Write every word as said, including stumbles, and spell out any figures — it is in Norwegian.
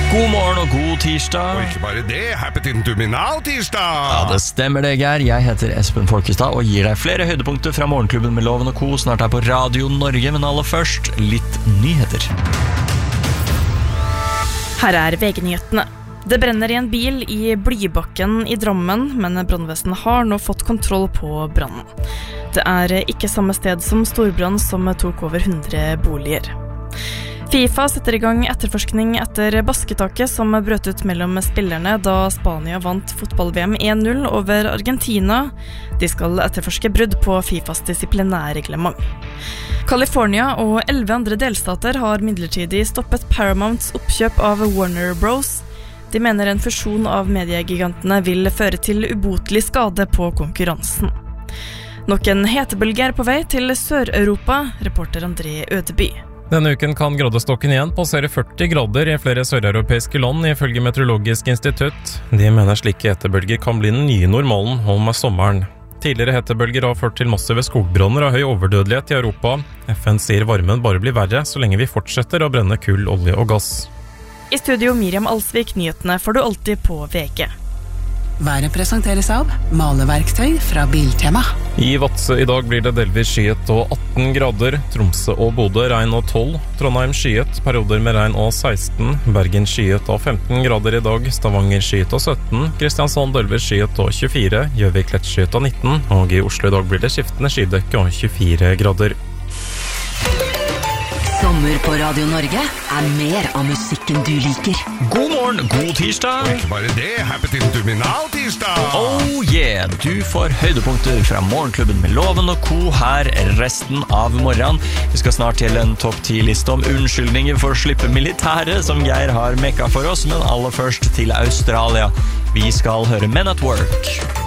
God morgen og god tirsdag. Og ikke bare det, happy to me now tirsdag. Ja, det stemmer det, Geir. Jeg heter Espen Folkestad og gir deg flere høydepunkter fra Morgenklubben med Loven og Co. Snart her på Radio Norge, men aller først litt nyheter. Her er V G-nyhetene. Det brenner i en bil i Blybakken i Drammen, men brannvesenet har nå fått kontroll på brannen. Det er ikke samme sted som storbrann som tok over hundre boliger. FIFA setter i gang etterforskning etter basketaket som brøt ut mellom spillerne da Spania vant fotball-V M en null over Argentina. De skal etterforske brudd på FIFAs disiplinærreglement. California og elleve andre delstater har midlertidig stoppet Paramounts oppkjøp av Warner Bros. De mener en fusjon av mediegigantene vil føre til ubotelig skade på konkurransen. Nok en hetebølge er på vei til Sør-Europa, reporter André Ødeby. Denne uken kan gradestokken igjen passere førti grader i flere søreuropeiske land, ifølge Meteorologisk institutt. De mener slike hetebølger kan bli den nye normalen om sommeren. Tidligere hetebølger har ført til massive skogbranner og høy overdødelighet i Europa. F N sier varmen bare blir verre så lenge vi fortsetter å brenne kull, olje og gass. I studio Miriam Alsvik, nyhetene får du alltid på V G. Været presenteres av maleverktøy fra Biltema. I Vadsø i dag blir det delvis skyet og atten grader. Tromsø og Bodø regn og tolv. Trondheim skyet, perioder med regn og seksten. Bergen skyet og femten grader i dag. Stavanger skyet og sytten. Kristiansand delvis skyet og tjuefire. Gjøvik lett skyet og nitten. Og i Oslo i dag blir det skiftende skydekke og tjuefire grader. Sommer på Radio Norge er mer av musikken du liker. God morgen, god tirsdag. Og ikke bare det, happy to me now tirsdag. Oh yeah, du får høydepunkter fra Morgenklubben med Loven og Co. her resten av morgenen. Vi skal snart til en topp ti-liste om unnskyldninger for å slippe militæret som Geir har mekka for oss, men aller først til Australia. Vi skal høre Men at Work.